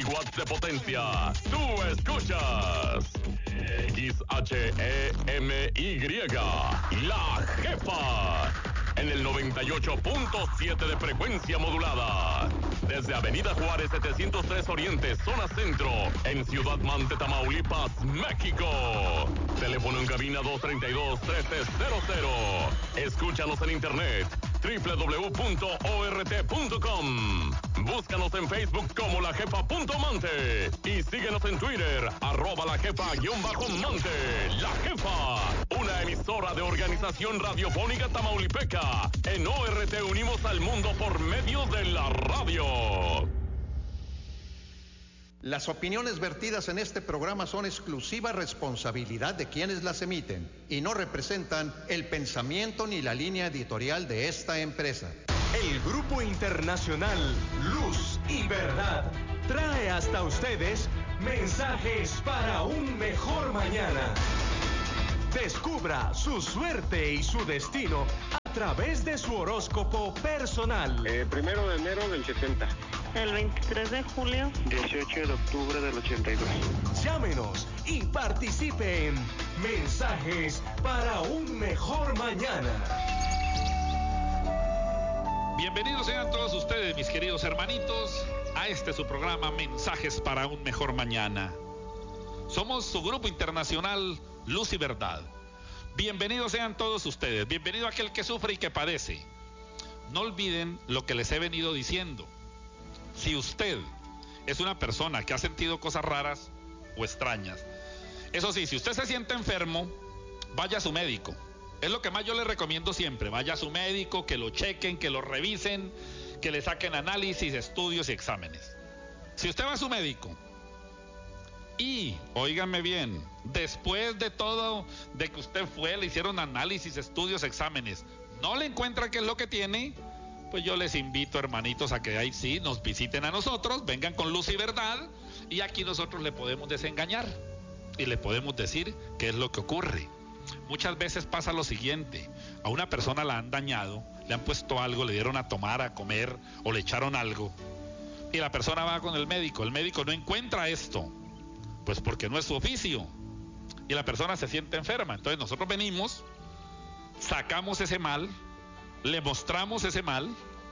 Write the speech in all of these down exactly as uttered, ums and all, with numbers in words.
watts de potencia. Tú escuchas X H E M Y, La Jefa, en el noventa y ocho punto siete de frecuencia modulada. Desde Avenida Juárez setecientos tres Oriente, zona centro, en Ciudad Mante, Tamaulipas, México. Teléfono en cabina dos tres dos, uno tres cero cero. Escúchanos en internet doble u doble u doble u punto o r t punto com. Búscanos en Facebook como La Jefa punto Mante y síguenos en Twitter, arroba La Jefa guión bajo Mante. La Jefa, una emisora de Organización Radiofónica Tamaulipeca. En O R T unimos al mundo por medio de la radio. Las opiniones vertidas en este programa son exclusiva responsabilidad de quienes las emiten y no representan el pensamiento ni la línea editorial de esta empresa. El Grupo Internacional Luz y Verdad trae hasta ustedes mensajes para un mejor mañana. Descubra su suerte y su destino a través de su horóscopo personal. Eh, primero de enero del setenta. El veintitrés de julio. dieciocho de octubre del ochenta y dos. Llámenos y participe en Mensajes para un Mejor Mañana. Bienvenidos sean todos ustedes, mis queridos hermanitos, a este su programa Mensajes para un Mejor Mañana. Somos su Grupo Internacional Luz y Verdad. Bienvenidos sean todos ustedes, bienvenido aquel que sufre y que padece. No olviden lo que les he venido diciendo. Si usted es una persona que ha sentido cosas raras o extrañas, eso sí, si usted se siente enfermo, vaya a su médico. Es lo que más yo le recomiendo siempre. Vaya a su médico, que lo chequen, que lo revisen, que le saquen análisis, estudios y exámenes. Si usted va a su médico y, óigame bien, después de todo, de que usted fue, le hicieron análisis, estudios, exámenes, no le encuentra qué es lo que tiene, pues yo les invito, hermanitos, a que ahí sí nos visiten a nosotros, vengan con Luz y Verdad, y aquí nosotros le podemos desengañar y le podemos decir qué es lo que ocurre. Muchas veces pasa lo siguiente: a una persona la han dañado, le han puesto algo, le dieron a tomar, a comer, o le echaron algo, y la persona va con el médico, el médico no encuentra esto, pues porque no es su oficio, y la persona se siente enferma. Entonces nosotros venimos, sacamos ese mal, le mostramos ese mal,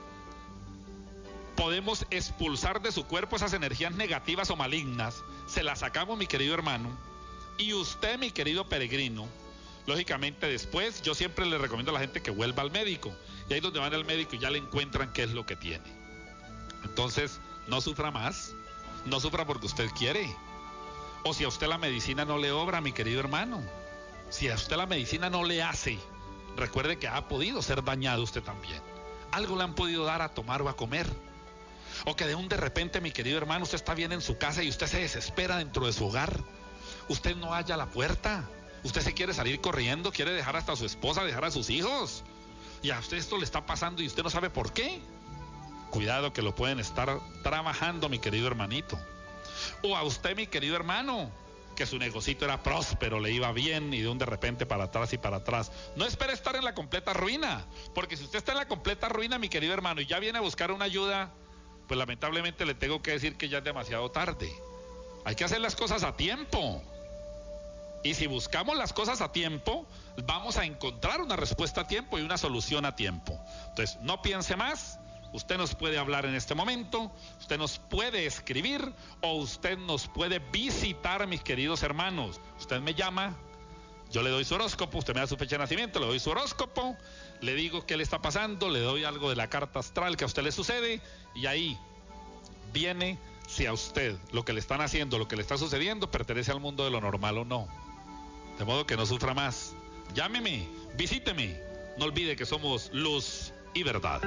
podemos expulsar de su cuerpo esas energías negativas o malignas, se las sacamos, mi querido hermano, y usted, mi querido peregrino, lógicamente después yo siempre le recomiendo a la gente que vuelva al médico, y ahí es donde van al médico y ya le encuentran qué es lo que tiene. Entonces no sufra más, no sufra porque usted quiere, o si a usted la medicina no le obra, mi querido hermano, si a usted la medicina no le hace, recuerde que ha podido ser dañado usted también. Algo le han podido dar a tomar o a comer. O que de un de repente, mi querido hermano, usted está bien en su casa y usted se desespera dentro de su hogar. Usted no halla la puerta. Usted se quiere salir corriendo, quiere dejar hasta a su esposa, dejar a sus hijos. Y a usted esto le está pasando y usted no sabe por qué. Cuidado que lo pueden estar trabajando, mi querido hermanito. O a usted, mi querido hermano, que su negocito era próspero, le iba bien y de un de repente para atrás y para atrás. No espere estar en la completa ruina, porque si usted está en la completa ruina, mi querido hermano, y ya viene a buscar una ayuda, pues lamentablemente le tengo que decir que ya es demasiado tarde. Hay que hacer las cosas a tiempo. Y si buscamos las cosas a tiempo, vamos a encontrar una respuesta a tiempo y una solución a tiempo. Entonces, no piense más. Usted nos puede hablar en este momento, usted nos puede escribir o usted nos puede visitar, mis queridos hermanos. Usted me llama, yo le doy su horóscopo, usted me da su fecha de nacimiento, le doy su horóscopo, le digo qué le está pasando, le doy algo de la carta astral que a usted le sucede y ahí viene si a usted lo que le están haciendo, lo que le está sucediendo pertenece al mundo de lo normal o no. De modo que no sufra más. Llámeme, visíteme, no olvide que somos Luz y Verdad.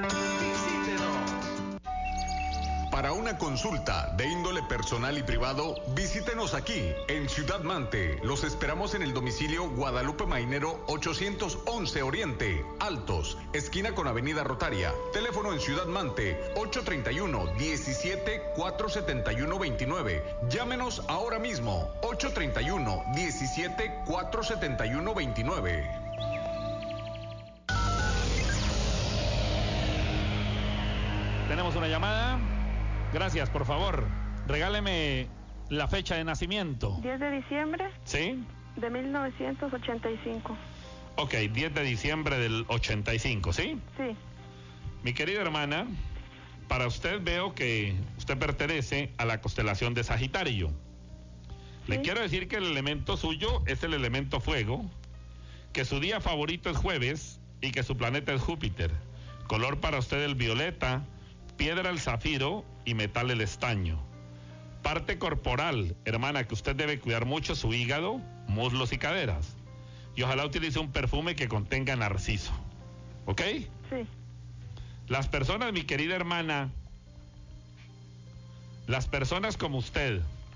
Para una consulta de índole personal y privado, visítenos aquí en Ciudad Mante. Los esperamos en el domicilio Guadalupe Mainero ochocientos once Oriente, Altos, esquina con Avenida Rotaria. Teléfono en Ciudad Mante ocho treinta y uno, diecisiete, cuatrocientos setenta y uno, veintinueve. Llámenos ahora mismo ocho treinta y uno, diecisiete, cuatrocientos setenta y uno, veintinueve. Tenemos una llamada. Gracias, por favor. Regáleme la fecha de nacimiento. diez de diciembre ¿Sí? de mil novecientos ochenta y cinco. Ok, diez de diciembre del ochenta y cinco, ¿sí? Sí. Mi querida hermana, para usted veo que usted pertenece a la constelación de Sagitario. Le Sí. quiero decir que el elemento suyo es el elemento fuego, que su día favorito es jueves y que su planeta es Júpiter. Color para usted el violeta, piedra el zafiro y metal el estaño. Parte corporal, hermana, que usted debe cuidar mucho su hígado, muslos y caderas. Y ojalá utilice un perfume que contenga narciso. ¿Ok? Sí. Las personas, mi querida hermana, las personas como usted,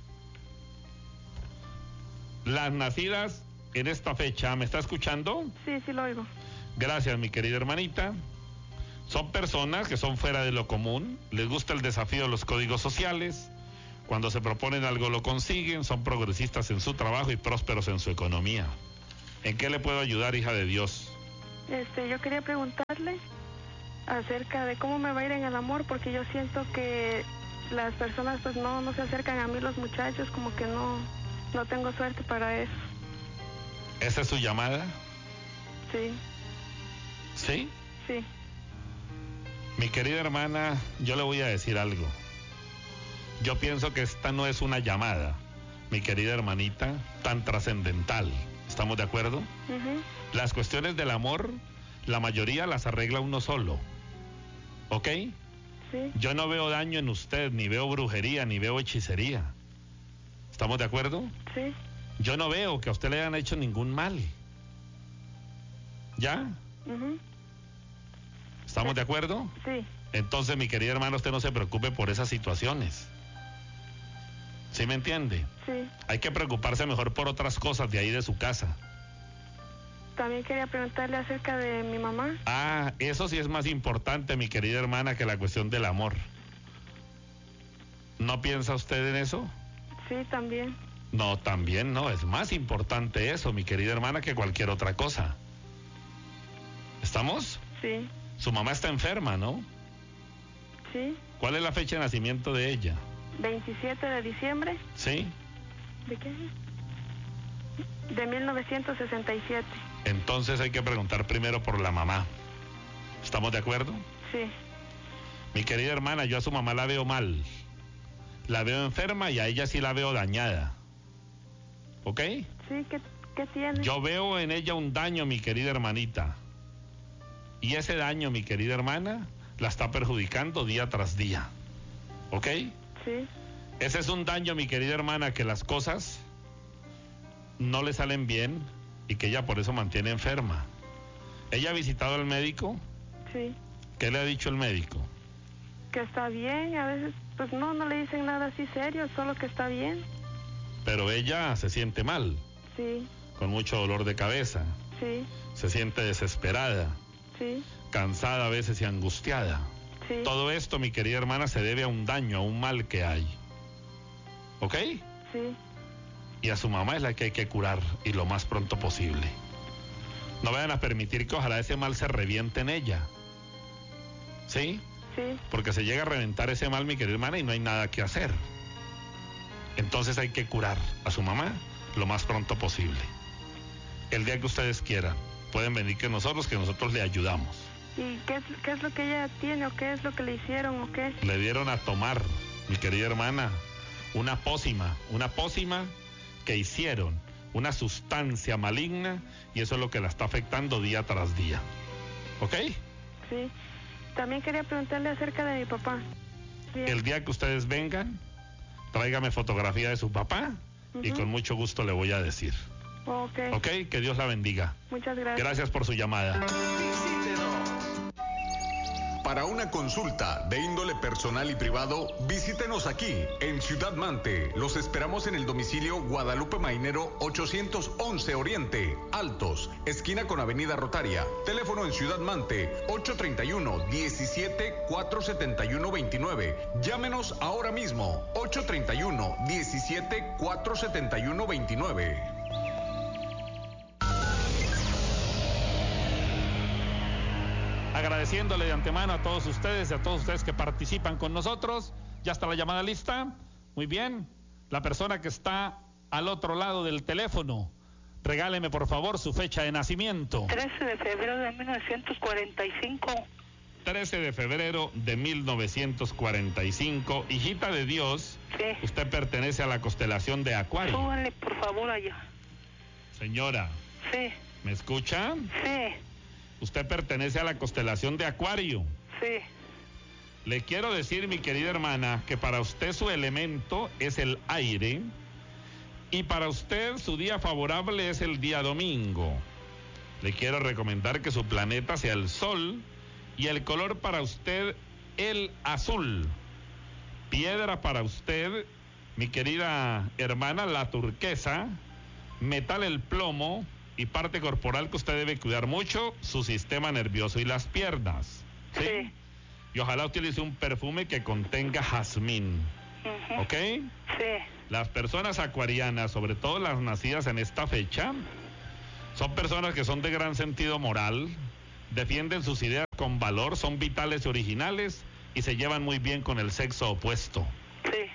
las nacidas en esta fecha, ¿me está escuchando? Sí, sí lo oigo. Gracias, mi querida hermanita. Son personas que son fuera de lo común, les gusta el desafío de los códigos sociales, cuando se proponen algo lo consiguen, son progresistas en su trabajo y prósperos en su economía. ¿En qué le puedo ayudar, hija de Dios? Este, yo quería preguntarle acerca de cómo me va a ir en el amor, porque yo siento que las personas pues no, no se acercan a mí, los muchachos, como que no, no tengo suerte para eso. ¿Esa es su llamada? Sí, ¿Sí? sí. Mi querida hermana, yo le voy a decir algo. Yo pienso que esta no es una llamada, mi querida hermanita, tan trascendental. ¿Estamos de acuerdo? Ujú. Las cuestiones del amor, la mayoría las arregla uno solo. ¿Ok? Sí, Yo no veo daño en usted, ni veo brujería, ni veo hechicería. ¿Estamos de acuerdo? sí, Yo no veo que a usted le hayan hecho ningún mal. ¿Ya? ujú, ¿Estamos de acuerdo? sí, Entonces, mi querida hermana, usted no se preocupe por esas situaciones. ¿Sí me entiende? sí. Hay que preocuparse mejor por otras cosas de ahí de su casa. También quería preguntarle acerca de mi mamá. Ah, eso sí es más importante, mi querida hermana, que la cuestión del amor. ¿No piensa usted en eso? Sí, también. No, también no. Es más importante eso, mi querida hermana, que cualquier otra cosa. ¿Estamos? Sí, Su mamá está enferma, ¿no? sí. ¿Cuál es la fecha de nacimiento de ella? veintisiete de diciembre. ¿Sí? ¿De qué? De mil novecientos sesenta y siete. Entonces hay que preguntar primero por la mamá. ¿Estamos de acuerdo? Sí, Mi querida hermana, yo a su mamá la veo mal. La veo enferma y a ella sí la veo dañada. ¿Ok? sí, ¿qué, qué tiene? Yo veo en ella un daño, mi querida hermanita. Y ese daño, mi querida hermana, la está perjudicando día tras día. ¿Ok? Sí, Ese es un daño, mi querida hermana, que las cosas no le salen bien y que ella por eso mantiene enferma. ¿Ella ha visitado al médico? sí. ¿Qué le ha dicho el médico? Que está bien, a veces, pues no, no le dicen nada así serio, solo que está bien. Pero ella se siente mal, Sí, con mucho dolor de cabeza, sí, se siente desesperada, sí, cansada a veces y angustiada. sí. Todo esto, mi querida hermana, se debe a un daño, a un mal que hay. ¿Ok? Sí, Y a su mamá es la que hay que curar y lo más pronto posible. No vayan a permitir que ojalá ese mal se reviente en ella. ¿Sí? sí, Porque se llega a reventar ese mal, mi querida hermana, y no hay nada que hacer. Entonces hay que curar a su mamá lo más pronto posible. El día que ustedes quieran, pueden venir que nosotros, que nosotros le ayudamos. ¿y qué es, qué es lo que ella tiene o qué es lo que le hicieron o qué? Le dieron a tomar, mi querida hermana, una pócima, una pócima que hicieron, una sustancia maligna, y eso es lo que la está afectando día tras día. ¿Ok? Sí. También quería preguntarle acerca de mi papá. Sí. El día que ustedes vengan, tráigame fotografía de su papá y Ujú. con mucho gusto le voy a decir. Ok, ¿Ok? Que Dios la bendiga. muchas gracias. Gracias por su llamada. Para una consulta de índole personal y privado, visítenos aquí en Ciudad Mante. Los esperamos en el domicilio Guadalupe Mainero ochocientos once Oriente, Altos, esquina con Avenida Rotaria. Teléfono en Ciudad Mante ocho treinta y uno, diecisiete, cuatrocientos setenta y uno, veintinueve. Llámenos ahora mismo ocho treinta y uno, diecisiete, cuatrocientos setenta y uno, veintinueve. Agradeciéndole de antemano a todos ustedes y a todos ustedes que participan con nosotros. Ya está la llamada lista. muy bien. La persona que está al otro lado del teléfono, regáleme por favor su fecha de nacimiento. trece de febrero de mil novecientos cuarenta y cinco. trece de febrero de mil novecientos cuarenta y cinco. Hijita de Dios, sí. Usted pertenece a la constelación de Acuario. Súbale por favor allá. Señora. Sí. ¿Me escucha? Sí. Usted pertenece a la constelación de Acuario. Sí. Le quiero decir, mi querida hermana, que para usted su elemento es el aire y para usted su día favorable es el día domingo. Le quiero recomendar que su planeta sea el sol y el color para usted el azul. Piedra para usted, mi querida hermana, la turquesa. Metal el plomo y parte corporal que usted debe cuidar mucho, su sistema nervioso y las piernas. ¿Sí? Sí. Y ojalá utilice un perfume que contenga jazmín. Uh-huh. ¿Ok? Sí. Las personas acuarianas, sobre todo las nacidas en esta fecha, son personas que son de gran sentido moral, defienden sus ideas con valor, son vitales y originales y se llevan muy bien con el sexo opuesto. Sí.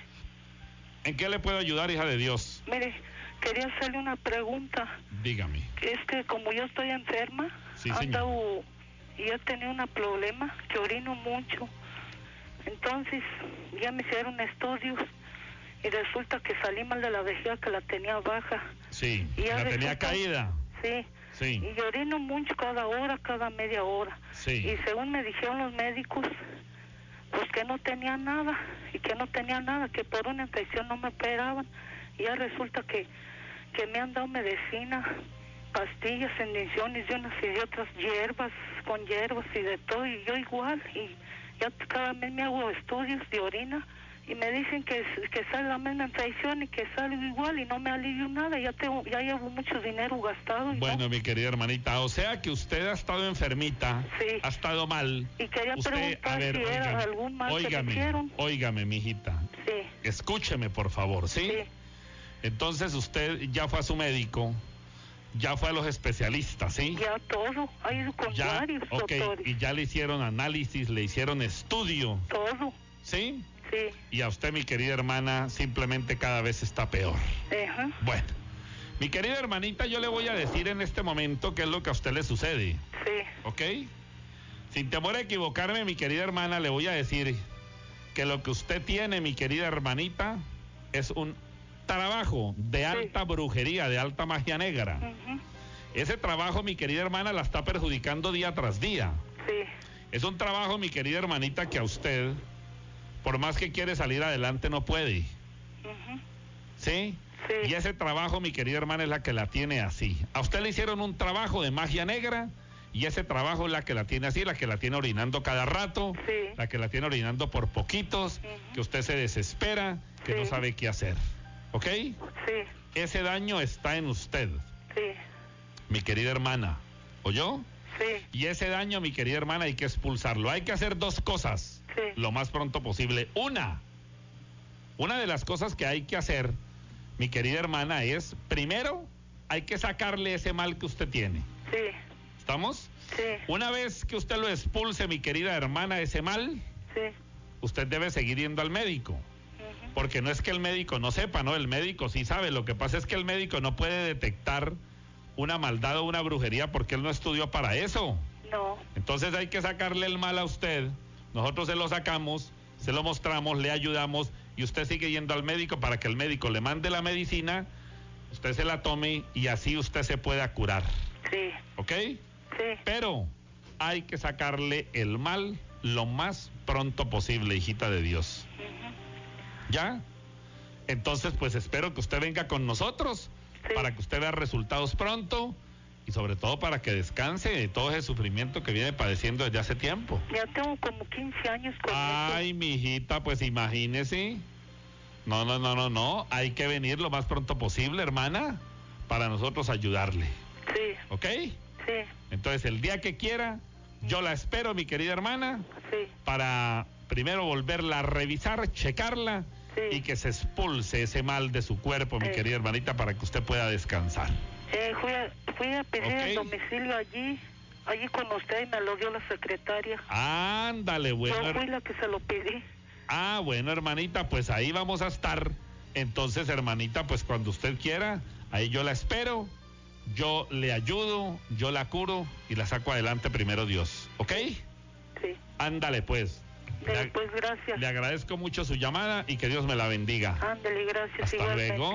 ¿En qué le puedo ayudar, hija de Dios? Mire, quería hacerle una pregunta. Dígame. Es que como yo estoy enferma, sí, ando... y yo tenía un problema que orino mucho. Entonces ya me hicieron estudios y resulta que salí mal de la vejiga, que la tenía baja. Sí, y la resulta, tenía caída. Sí, sí. Y yo orino mucho cada hora, cada media hora. Sí. Y según me dijeron los médicos, pues que no tenía nada, y que no tenía nada, que por una infección no me operaban. Y ya resulta que, que me han dado medicina, pastillas, inyecciones de unas y de otras hierbas, con hierbas y de todo, y yo igual, y ya cada mes me hago estudios de orina y me dicen que, que sale la misma infección y que salgo igual y no me alivio nada, ya tengo, ya llevo mucho dinero gastado. Y bueno, no. Mi querida hermanita, o sea que usted ha estado enfermita, sí. ha estado mal. Y quería usted, preguntar a ver, si óigame, era algún mal óigame, que me hicieron. Óigame, mijita. Sí. Escúcheme, por favor, ¿sí? Sí. Entonces usted ya fue a su médico, ya fue a los especialistas, ¿sí? Ya todo, ha ido con ya, varios okay, doctores. Y ya le hicieron análisis, le hicieron estudio. Todo. ¿Sí? Sí. Y a usted, mi querida hermana, simplemente cada vez está peor. Ajá. Bueno, mi querida hermanita, yo le voy a decir en este momento qué es lo que a usted le sucede. Sí. ¿Ok? Sin temor a equivocarme, mi querida hermana, le voy a decir que lo que usted tiene, mi querida hermanita, es un trabajo de alta sí. brujería, de alta magia negra. Uh-huh. Ese trabajo, mi querida hermana, la está perjudicando día tras día. Sí. Es un trabajo, mi querida hermanita, que a usted, por más que quiere salir adelante, no puede. Uh-huh. ¿Sí? Sí. Y ese trabajo, mi querida hermana, es la que la tiene así. A usted le hicieron un trabajo de magia negra y ese trabajo es la que la tiene así, la que la tiene orinando cada rato, sí. la que la tiene orinando por poquitos, uh-huh. que usted se desespera, que sí. no sabe qué hacer. ¿Ok? Sí. Ese daño está en usted. Sí. Mi querida hermana, ¿oyó? Sí. Y ese daño, mi querida hermana, hay que expulsarlo. Hay que hacer dos cosas sí. lo más pronto posible. Una, una de las cosas que hay que hacer, mi querida hermana, es, primero, hay que sacarle ese mal que usted tiene. Sí. ¿Estamos? Sí. Una vez que usted lo expulse, mi querida hermana, ese mal, sí. usted debe seguir yendo al médico. Porque no es que el médico no sepa, ¿no? El médico sí sabe. Lo que pasa es que el médico no puede detectar una maldad o una brujería porque él no estudió para eso. No. Entonces hay que sacarle el mal a usted. Nosotros se lo sacamos, se lo mostramos, le ayudamos y usted sigue yendo al médico para que el médico le mande la medicina, usted se la tome y así usted se pueda curar. Sí. ¿Ok? Sí. Pero hay que sacarle el mal lo más pronto posible, hijita de Dios. ¿Ya? Entonces, pues espero que usted venga con nosotros sí. para que usted vea resultados pronto y sobre todo para que descanse de todo ese sufrimiento que viene padeciendo desde hace tiempo. Ya tengo como quince años con Ay, esto. mijita, pues imagínese. No, no, no, no, no. Hay que venir lo más pronto posible, hermana, para nosotros ayudarle. Sí. ¿Ok? Sí. Entonces, el día que quiera, yo la espero, mi querida hermana, sí. para primero volverla a revisar, checarla. Sí. Y que se expulse ese mal de su cuerpo, mi eh. querida hermanita, para que usted pueda descansar. Eh, fui, a, fui a pedir okay. el domicilio allí, allí con usted y me lo dio la secretaria. Ándale, bueno. Yo fui la que se lo pedí. Ah, bueno, hermanita, pues ahí vamos a estar. Entonces, hermanita, pues cuando usted quiera, ahí yo la espero, yo le ayudo, yo la curo y la saco adelante primero Dios, ¿ok? Sí. Ándale, pues. Le, pues gracias. Le agradezco mucho su llamada y que Dios me la bendiga. Ándale, gracias. Hasta igualmente. luego.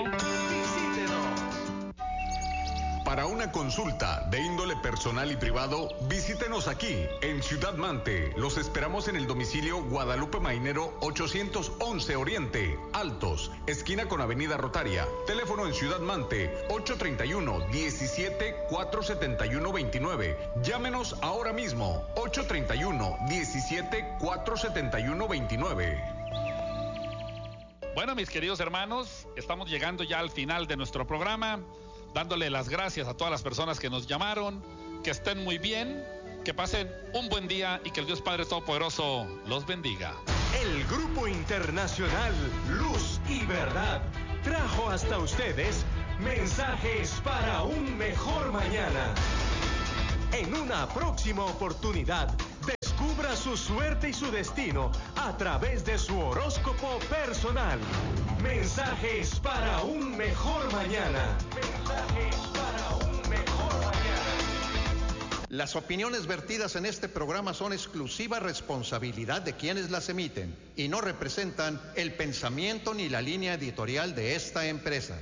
Para una consulta de índole personal y privado, visítenos aquí en Ciudad Mante. Los esperamos en el domicilio Guadalupe Mainero ochocientos once Oriente, Altos, esquina con Avenida Rotaria. Teléfono en Ciudad Mante ocho treinta y uno, diecisiete, cuatrocientos setenta y uno, veintinueve. Llámenos ahora mismo ocho treinta y uno, diecisiete, cuatrocientos setenta y uno, veintinueve. Bueno, mis queridos hermanos, estamos llegando ya al final de nuestro programa, dándole las gracias a todas las personas que nos llamaron, que estén muy bien, que pasen un buen día y que el Dios Padre Todopoderoso los bendiga. El Grupo Internacional Luz y Verdad trajo hasta ustedes mensajes para un mejor mañana. En una próxima oportunidad, descubra su suerte y su destino a través de su horóscopo personal. Mensajes para un mejor mañana. Mensajes para un mejor mañana. Las opiniones vertidas en este programa son exclusiva responsabilidad de quienes las emiten y no representan el pensamiento ni la línea editorial de esta empresa.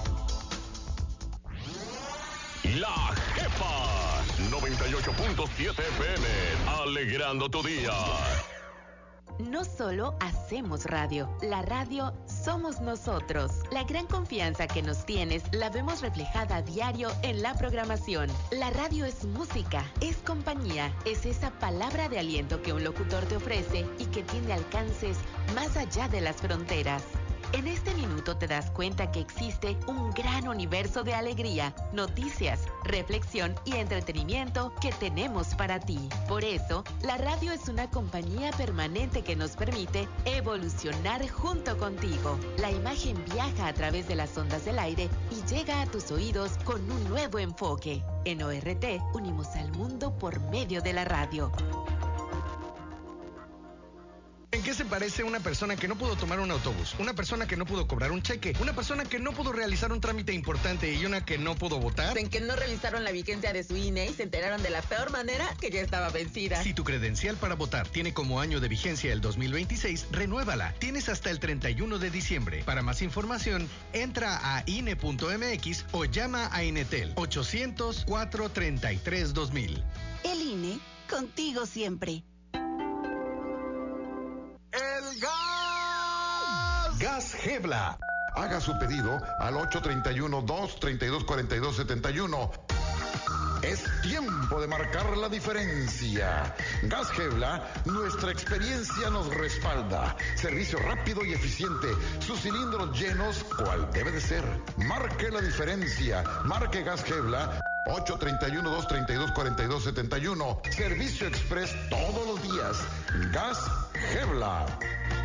La Jefa, noventa y ocho punto siete F M, alegrando tu día. No solo hacemos radio, la radio somos nosotros. La gran confianza que nos tienes la vemos reflejada a diario en la programación. La radio es música, es compañía, es esa palabra de aliento que un locutor te ofrece y que tiene alcances más allá de las fronteras. En este minuto te das cuenta que existe un gran universo de alegría, noticias, reflexión y entretenimiento que tenemos para ti. Por eso, la radio es una compañía permanente que nos permite evolucionar junto contigo. La imagen viaja a través de las ondas del aire y llega a tus oídos con un nuevo enfoque. En O R T, unimos al mundo por medio de la radio. ¿En qué se parece una persona que no pudo tomar un autobús? Una persona que no pudo cobrar un cheque, una persona que no pudo realizar un trámite importante y una que no pudo votar. En que no revisaron la vigencia de su I N E y se enteraron de la peor manera que ya estaba vencida. Si tu credencial para votar tiene como año de vigencia el dos mil veintiséis, renuévala. Tienes hasta el treinta y uno de diciembre. Para más información, entra a I N E punto M X o llama a Inetel ochocientos, cuatrocientos treinta y tres, dos mil. El I N E, contigo siempre. ¡El gas! Gas Gebla. Haga su pedido al ocho treinta y uno, dos treinta y dos, cuarenta y dos, setenta y uno. Es tiempo de marcar la diferencia. Gas Gebla, nuestra experiencia nos respalda. Servicio rápido y eficiente. Sus cilindros llenos, cual debe de ser. Marque la diferencia. Marque Gas Gebla. ocho treinta y uno, dos treinta y dos, cuarenta y dos, setenta y uno. Servicio express todos los días. Gas Gebla.